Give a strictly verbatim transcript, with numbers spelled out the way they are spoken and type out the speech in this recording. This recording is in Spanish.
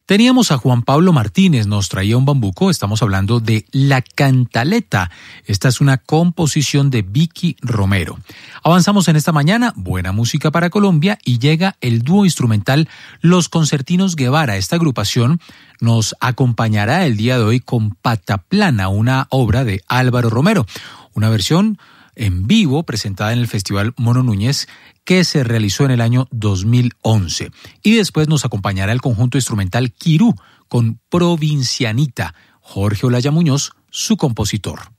Teníamos a Juan Pablo Martínez, nos traía un bambuco, estamos hablando de La Cantaleta. Esta es una composición de Vicky Romero. Avanzamos en esta mañana, buena música para Colombia, y llega el dúo instrumental Los Concertinos Guevara. Esta agrupación nos acompañará el día de hoy con Pataplana, una obra de Álvaro Romero, una versión en vivo presentada en el Festival Mono Núñez que se realizó en el año dos mil once. Y después nos acompañará el conjunto instrumental Quirú con Provincianita, Jorge Olaya Muñoz, su compositor.